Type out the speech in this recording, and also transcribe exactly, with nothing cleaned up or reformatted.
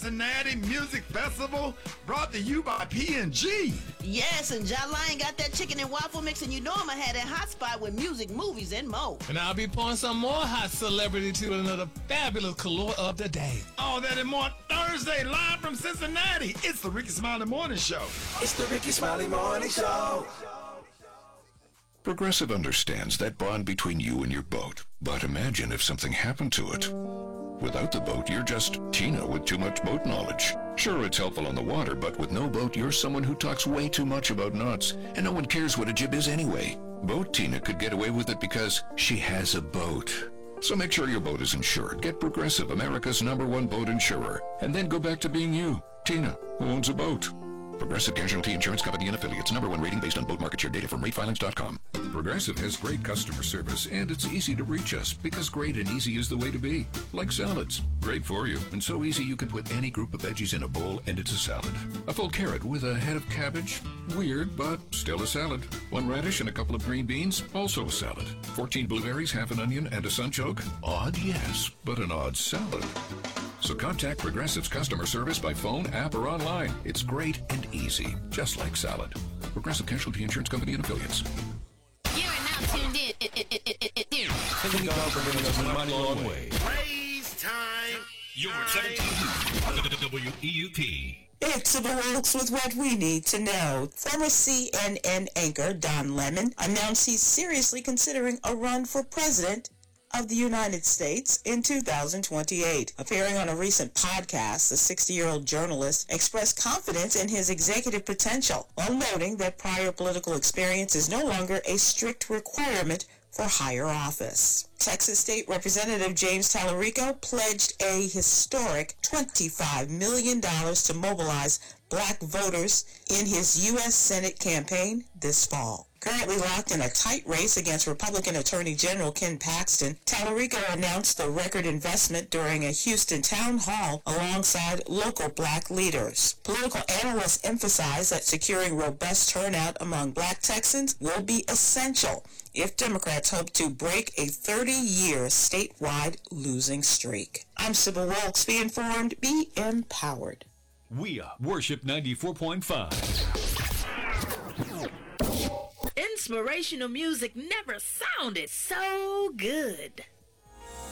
Cincinnati Music Festival, brought to you by P and G. Yes, and John Lyon got that chicken and waffle mix, and you know I'ma have that hot spot with music, movies, and more. And I'll be pouring some more hot celebrity to another fabulous color of the day. All that and more Thursday, live from Cincinnati. It's the Ricky Smiley Morning Show. It's the Ricky Smiley Morning Show. Progressive understands that bond between you and your boat. But imagine if something happened to it. Without the boat, you're just Tina with too much boat knowledge. Sure, it's helpful on the water, but with no boat, you're someone who talks way too much about knots, and no one cares what a jib is anyway. Boat Tina could get away with it because she has a boat. So make sure your boat is insured. Get Progressive, America's number one boat insurer, and then go back to being you, Tina, who owns a boat. Progressive Casualty Insurance Company and Affiliates. Number one rating based on boat market share data from rate filings dot com. Progressive has great customer service, and it's easy to reach us because great and easy is the way to be. Like salads. Great for you, and so easy you can put any group of veggies in a bowl and it's a salad. A full carrot with a head of cabbage? Weird, but still a salad. One radish and a couple of green beans? Also a salad. fourteen blueberries, half an onion, and a sunchoke? Odd, yes, but an odd salad. So contact Progressive's customer service by phone, app, or online. It's great and easy, just like salad. Progressive Casualty Insurance Company and Affiliates. You are now tuned in. Thank God for giving us a mighty long way. Praise time. You're seventeen W E U P. It's the Wilkes with what we need to know. Former C N N anchor Don Lemon announced he's seriously considering a run for president of the United States in two thousand twenty-eight. Appearing on a recent podcast, the sixty-year-old journalist expressed confidence in his executive potential, while noting that prior political experience is no longer a strict requirement for higher office. Texas State Representative James Tallarico pledged a historic twenty-five million dollars to mobilize black voters in his U S Senate campaign this fall. Currently locked in a tight race against Republican Attorney General Ken Paxton, Tallarico announced the record investment during a Houston town hall alongside local black leaders. Political analysts emphasize that securing robust turnout among black Texans will be essential if Democrats hope to break a thirty-year statewide losing streak. I'm Sybil Wilkes. Be informed, be empowered. We are Worship ninety-four point five. Inspirational music never sounded so good.